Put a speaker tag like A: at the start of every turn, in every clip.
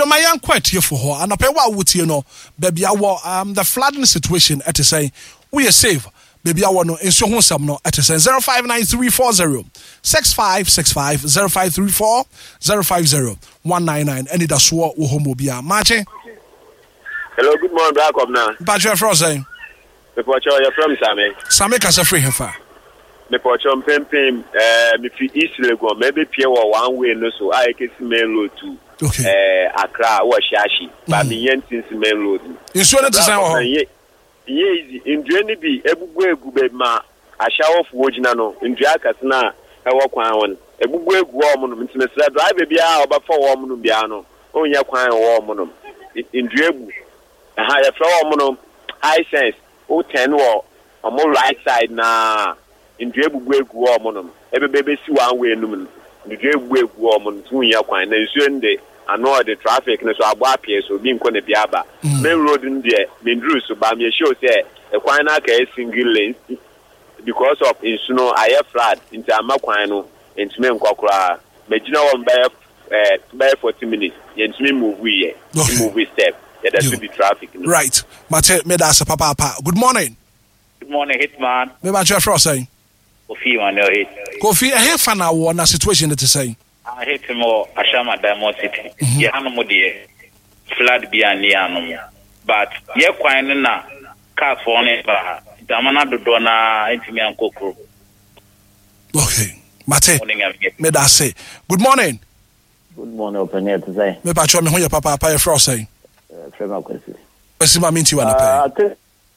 A: my young quite here for her, and I pay what would you know, baby, the flooding situation at the say, we are safe. Baby, I want to ensure some no at the say 059340 6565 0534 050 199. Any that's what Uhomobia. Marche.
B: Hello, good morning, back up now.
A: Badger Frozen.
B: The Pocho, you're from Sammy.
A: Sammy Casa Free Hefa.
B: The Pocho, Pim, if you easily go, maybe Pierre one way, no, so I can see main road to Accra or Shashi, but the Yensin's main road. You saw that to say, yes, in Jenny, everywhere good ma, a shower of Wojinano, in Jacasna, I walk one, a bugway woman, Mr. Drive a beer about 4 woman piano, only a quine woman in Drebu. A higher flower mono, high sense, 10 or more right side na in Drebu wake woman. Every baby see one way lumen. The Drebu wake woman, 2 year quine, and Sunday, I know the traffic, and so I bought here, so being Kone Biaba. Main road in there, been drew, so by me, show say, a quinaka is single lane because of Insuno, I have flood into Amaquino, into Men Kokra, Majina one by 40 minutes, and me move we step. Yeah, that should be traffic.
A: Right. Mate, me that's a papa. Good morning.
C: Good morning, Hitman.
A: Me about your frost saying.
C: Kofi, man, no hit.
A: Kofi, a half an hour on a situation that is saying.
C: I hit him more, Ashama Diamond City. Yeah, I'm a dear. Flood be an animal. But, yeah, quite na car for it, but Damana do Donna into me and Coco.
A: Okay. Mate, me that say. Good morning.
D: Good morning, open here to say.
A: Me about your papa, your frost saying. Kwesi ma minti wana pay.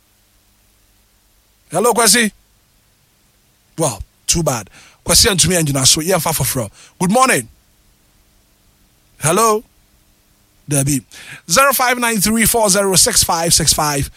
A: Hello Kwesi. Well, too bad. Kwesi and to me and so yeah for. Good morning. Hello. Debbie. 0593406565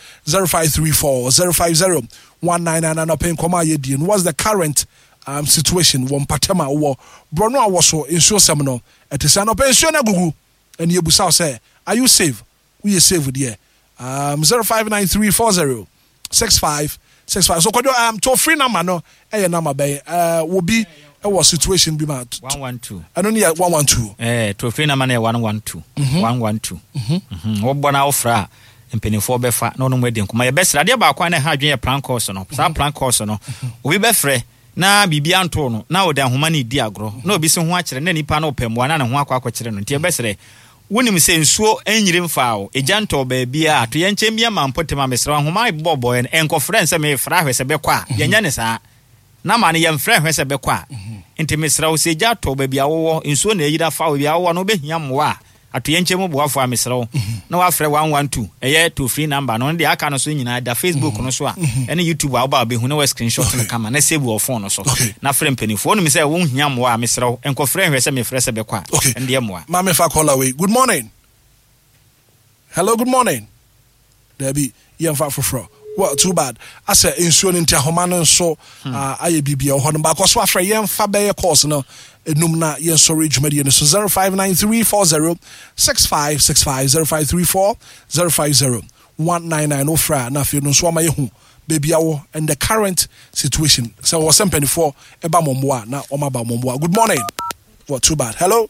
A: 0534 050 and open koma yedi. What's the current situation one patema or Bruno was so in show seminal at the san open show na gugu and yebusa say are you safe? We are safe with here. 059340 6565. So could you to free number no number bay will be our situation be mad
E: 112.
A: I don't need 112.
E: To free number 112. 112. What bona offer mpanyinfo befa no wedding kuma ye best ade ba kwa na ha adwen plan course no sa plan course no obi befre na bibia anto no na odan homa ni di agro na obi se ho akere na nipa na opamwa na ho akwa akere no ntie besre wonim se nsuo enyire mfaawo ejanto baabia ato yenkyem bia mampotema mesra homa bobo enko friend me fra hwese bekwa yenya ne saa na ma ne yem fra hwese bekwa enti mesra wo se jato baabia wo nsuo na eyira faawo bia wo no behia mwa ato yenkyem boafo amesra na wa fra 112 eye to free number no de aka no so nyina da Facebook no so a ene YouTube a ba behu na wa screenshot no kama na save wo phone no so na fra mpanifo no me say wo hia mwa amesra enko fra hwese me fra se bekwa ende mwa
A: ma me fa call away. Good morning. Hello, good morning. Debbie, yem fa for. Well, too bad. I said insurance into Homano so I be or Honda because what for yem fa be course no enumna yen storage median so 059340 6565 0534 050 199 ofra na fe no so ma yehu baby awo and the current situation so was 24 eba momwa na o ma ba momwa. Good morning. What too bad. Hello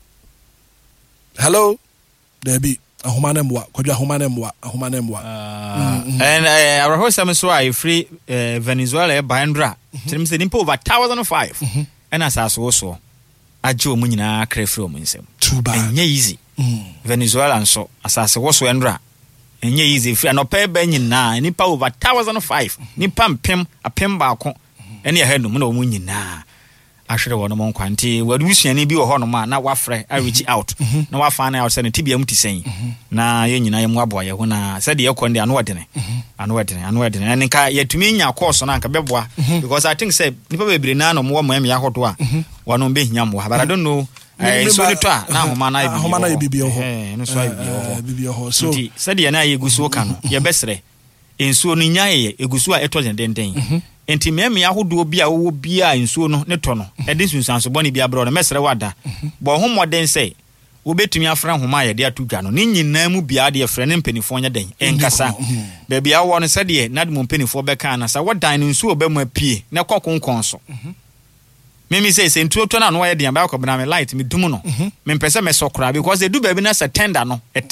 A: Debbie ahomanemwa kwadwa ahomanemwa
E: and our host am so I free Venezuela e bandra tim se nimpo over 1005 and asaso so ajo mu nyina krefre mu nsem
A: too bad
E: enye easy Venezuela nso asase wo so endra enye easy free no pay ba nyina nipa over 1005 nipa mpem apem baako ene ya hanu mu na mu nyina ahwere wono mo nkwanti wadusuani bi wo ho no ma na wafre I reach out na wafana out say ne tibia mutisen na ye nyina ye mu aboa ye ho na say de ye konde ano wadene and nka yetumi nya course na nka beboa because I think say nipa bebre na no mo ya hodo a wono be hia mo but I don't know so ni to na homa na
A: bibia ho
E: no so
A: bibia ho so
E: say de na ye gusu ka no ye besre ensuo no nyaye egusu a eto den enti meme ahodo bia wo bia ensuo no ne to no e de sunsanso boni bia bro no mesre wada bo ho moden sei wo betumi afra homa ye de atudwa no ne nyina mu bia de afra ne mpanifo nya den enkasa da bia wo no se de na de mpanifo beka na sa wadan no ensuo be mu apie ne kokonkon so meme sei se ntuo to na no ye de ba ko bna me light me dum no me mpese me sokora because they do baby na se tender no